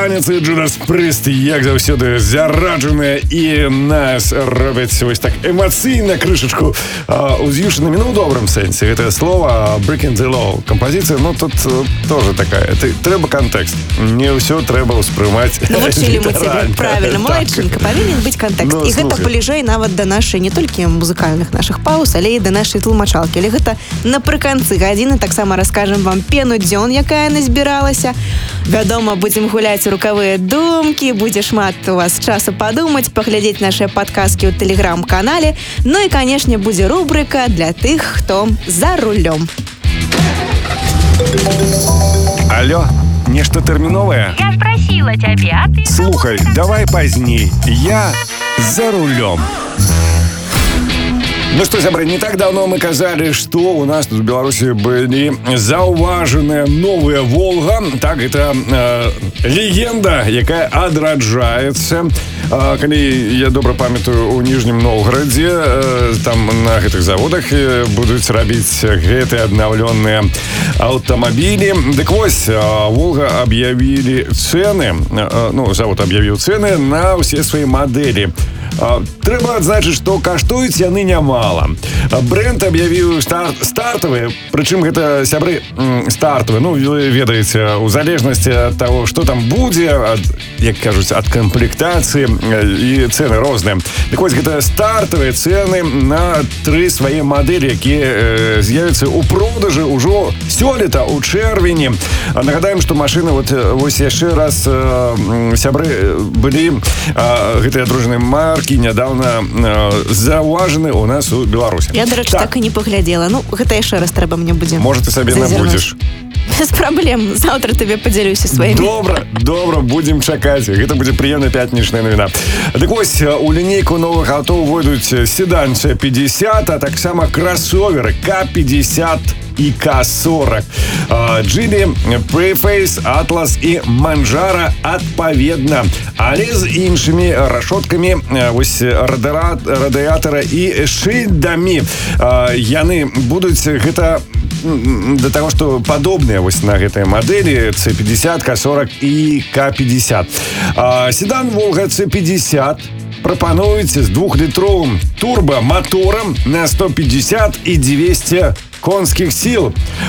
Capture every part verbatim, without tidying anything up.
раніцы Джудас Прыст, як заўсёды зараджаныя і нас робяць вось так эмацыйна крышачку уз'юшанымі, ну, у добрым сэнсе. Гэтае слова «breaking the law». Кампазіцыя, ну, тут тоже такая. Трэба кантэкст. Не ўсё трэба ўспрымаць літаральна. Навучылі мы цябе правільна. Малайчынка, павінен быць кантэкст. І гэта бліжэй нават да нашай не толькі музыкальных нашых пауз, але і да нашай тлумачалкі. Але гэта напрыканцы гадзіны таксама раскажам вам пену дзён, якая назбіралася. Вядома, будзем гуляць у рукавыя думкі, будзе шмат у вас часу падумаць, паглядзець нашыя падказкі ў тэлеграм-канале. Ну і, канешне, будзе рубрыка для тых, хто за рулём. Алло, нешта тэрміновае? Я ж просила тебе, а ты... Слухай, давай пазней. Я за рулем. Ну что, сябры, не так давно мы казали, что у нас тут в Беларуси были заўважаныя новая «Волга». Так, это э, легенда, якая адраджаецца. Э, калі я добра памятаю, у Ніжнім Новгарадзе, э, там на гэтых заводах э, будуць рабіць гэтыя аднаўлёныя аўтамабілі. Дык вось, э, «Волга» объявили цены, э, ну, завод объявил цены на все свои модели. Трэба адзначыць, што каштуюць яны нямала. Брэнд аб'явіў старт, стартавыя, прычым гэта, сябры, стартавыя. Ну, вы ведаеце, у залежнасці ад таго, што там будзе, ад, як кажуць, ад камплектацыі, і цэны розныя. Так вось, гэта стартавыя цэны на тры свае мадэлі, якія з'явяцца ў продажы ўжо сёлета, у чэрвені. Нагадаем, што машыны, вот, вось яшчэ раз, сябры, былі гэтыя адружаныя маркі нядаўна э, заўважаны у нас у Беларусі. Я, дарэчы, так. так і не паглядзела. Ну, гэта яшчэ раз трэба мне будзе. Можа, ты сабе набудзеш. Без праблем. Заўтра табе падзялюся сваімі. Добра, добра, будзем чакаць. Гэта будзе прыемная пятнічная навіна. Так вось, у лінейку новых аўто ўвойдуць седан Ц пятьдесят, а таксама красоверы К пятьдесят і К сорок. Джили, Preface, Atlas і Манжара адпаведна. Але з іншымі рашоткамі, вось радыятара і шыльдамі. Яны будуць гэта для таго, што падобныя вось на гэтыя мадэлі Ц пятьдесят, К сорок і К пятьдесят. Седан «Волга» Ц пятьдесят прапануюць з двухлітровым турбаматорам на сто пятьдесят і двести конскіх сіл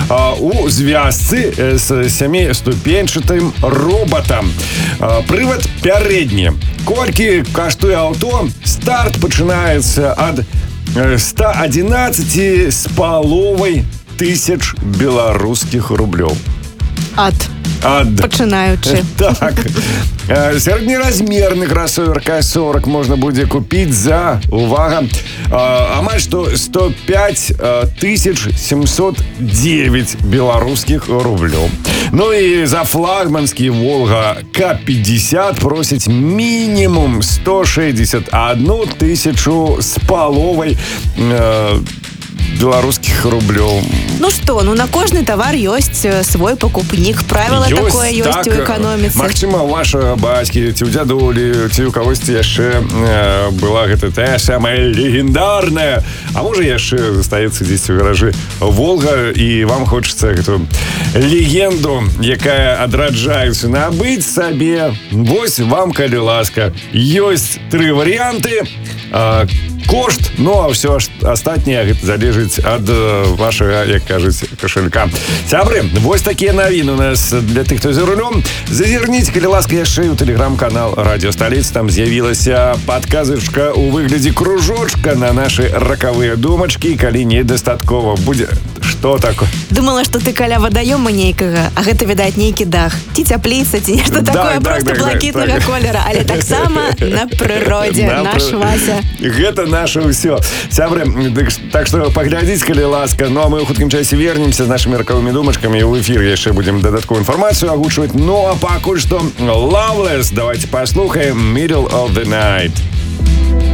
у звязцы з сяміступенчатым роботам. Прывад пярэдні. Колькі каштуе аўто? Старт пачынаецца ад ста адзінаццаці з паловай тысяч беларускіх рублёў. Ад. Ад. Пачынаючы. Так. Сярэднеразмерны красовер К сорок можна будзе купіць за, увага, амаль што сто пять тысяч семьсот девять беларускіх рублёў. Ну і за флагманскі «Волга» К пятьдесят просяць мінімум сто шэсцьдзесят одну тысячу з паловай э, беларускіх рублёў. Ну што, ну на кожны тавар ёсць свой пакупнік. Правіла такое ёсць у эканоміцы. Магчыма, у вашага бацькі, ці ў дзядулі, ці ў кагосьці яшчэ э, была гэта тая самая легендарная, а можа яшчэ застаецца дзесьці ў гаражы «Волга», і вам хочацца гэту легенду, якая адраджаецца, набыць сабе. Вось вам, калі ласка, ёсць тры варыянты. Э, кошт, ну а ўсё астатняе гэта залежыць ад вашага, як кажуць, кашелька. Сябры, вось такія навіны у нас для тых, хто за рулём. Зазірніце, калі ласка, яшчэ ў тэлеграм-канал Радіо Сталіца. Там з'явілася падказачка ў выглядзе кружочка на нашы ракавыя думачкі. Калі недастаткова будзе, што такое? Думала, што ты каля вадаёма нейкага, а гэта, відаць, нейкі дах. Ці цяпліца, ці нешта такое, проста блакітнага колера, але таксама на прыродзе. Наш Вася. Гэта наше ўсё. Сябры, так што паглядзіць, калі ласка. Ну а мы ў хуткім часе вернемся з нашымі ракавымі думачкамі, і ў эфір яшчэ будзем дадатковую інфармацыю агучваць. Ну а пакуль што Loveless, давайте паслухаем «Middle of the Night».